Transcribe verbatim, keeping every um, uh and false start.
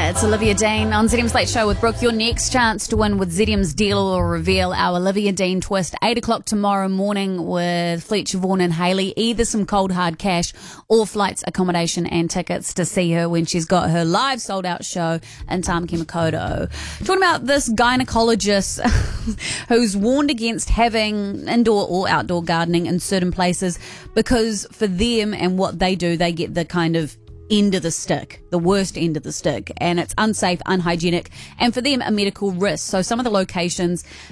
It's Olivia Dean on Z M Slate Show with Brooke. Your next chance to win with Z M's Deal or Reveal, our Olivia Dean twist. eight o'clock tomorrow morning with Fletcher, Vaughan and Hayley. Either some cold hard cash or flights, accommodation and tickets to see her when she's got her live sold out show in Tamaki Makaurau. Talking about this gynecologist who's warned against having indoor or outdoor gardening in certain places because for them and what they do, they get the kind of end of the stick, the worst end of the stick, and it's unsafe, unhygienic, and for them a medical risk. So some of the locations